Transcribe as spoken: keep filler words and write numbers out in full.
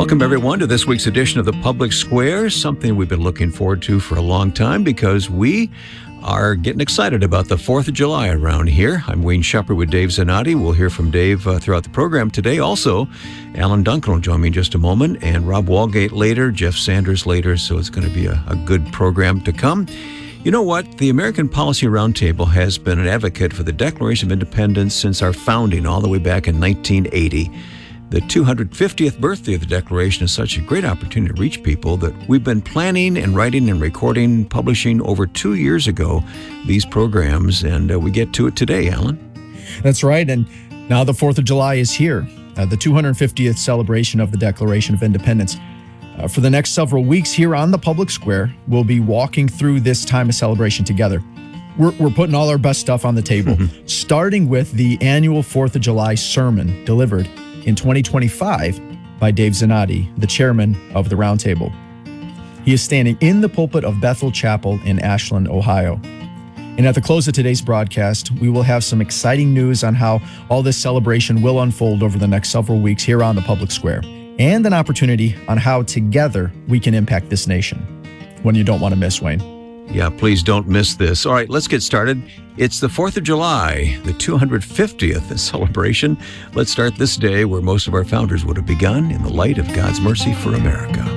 Welcome, everyone, to this week's edition of the Public Square, something we've been looking forward to for a long time because we are getting excited about the fourth of July around here. I'm Wayne Shepherd with Dave Zanotti. We'll hear from Dave uh, throughout the program today. Also, Alan Duncan will join me in just a moment, and Rob Walgate later, Jeff Sanders later, so it's going to be a, a good program to come. You know what? The American Policy Roundtable has been an advocate for the Declaration of Independence since our founding all the way back in nineteen eighty. The two hundred fiftieth birthday of the Declaration is such a great opportunity to reach people that we've been planning and writing and recording, publishing over two years ago these programs, and uh, we get to it today, Alan. That's right, and now the fourth of July is here, uh, the two hundred fiftieth celebration of the Declaration of Independence. Uh, for the next several weeks here on the Public Square, we'll be walking through this time of celebration together. We're, we're putting all our best stuff on the table, starting with the annual fourth of July sermon delivered in twenty twenty-five by Dave Zanotti, the chairman of the Roundtable. He is standing in the pulpit of Bethel Chapel in Ashland, Ohio. And at the close of today's broadcast, we will have some exciting news on how all this celebration will unfold over the next several weeks here on the Public Square, and an opportunity on how together we can impact this nation. One you don't want to miss, Wayne. Yeah, please don't miss this. All right, let's get started. It's the fourth of July, the two hundred fiftieth celebration. Let's start this day where most of our founders would have begun, in the light of God's mercy for America.